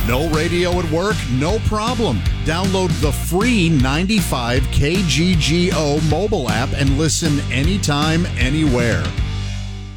No radio at work? No problem. Download the free 95 KGGO mobile app and listen anytime, anywhere.